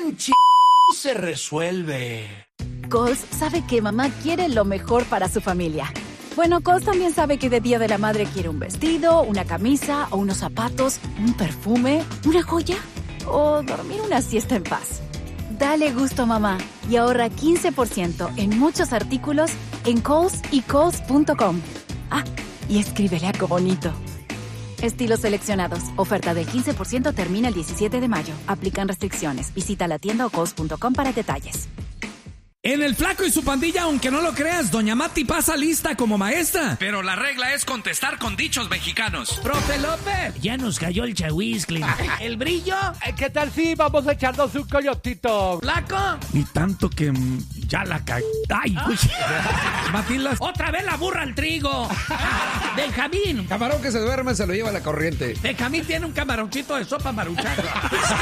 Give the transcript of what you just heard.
se resuelve. Coles sabe que mamá quiere lo mejor para su familia. Bueno, Coles también sabe que de Día de la Madre quiere un vestido, una camisa o unos zapatos, un perfume, una joya o dormir una siesta en paz. Dale gusto a mamá y ahorra 15% en muchos artículos en Coles y Coles.com. Ah, y escríbele algo bonito. Estilos seleccionados. Oferta del 15% termina el 17 de mayo. Aplican restricciones. Visita la tienda o Coles.com para detalles. En El Flaco y su pandilla, aunque no lo creas, Doña Mati pasa lista como maestra. Pero la regla es contestar con dichos mexicanos. ¡Profe López! Ya nos cayó el chahuizcle. ¿El brillo? ¿Qué tal si vamos a echarnos un coyotito? ¿Flaco? Ni tanto que ya la caí. ¡Ay! Matilda. ¡Otra vez la burra al trigo! Benjamín. Camarón que se duerme se lo lleva la corriente. Benjamín tiene un camaroncito de sopa maruchan.